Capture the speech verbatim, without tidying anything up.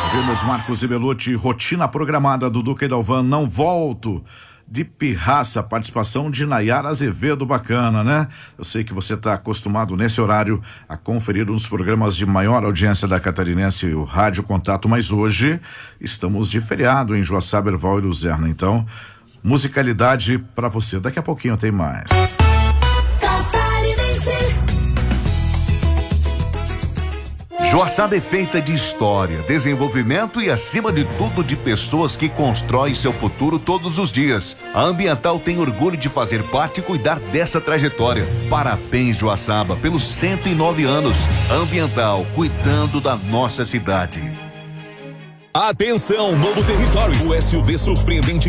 Ouvimos Marcos e Belucci, Rotina Programada do Duque e Dalvan, Não Volto, de Pirraça, participação de Nayara Azevedo, bacana, né? Eu sei que você está acostumado nesse horário a conferir um dos programas de maior audiência da Catarinense, o Rádio Contato, mas hoje estamos de feriado em Joaçaba, Erval e Luzerna, então musicalidade para você, daqui a pouquinho tem mais. Joaçaba é feita de história, desenvolvimento e, acima de tudo, de pessoas que constroem seu futuro todos os dias. A Ambiental tem orgulho de fazer parte e cuidar dessa trajetória. Parabéns, Joaçaba, pelos cento e nove anos. Ambiental, cuidando da nossa cidade. Atenção, novo território. O S U V surpreendente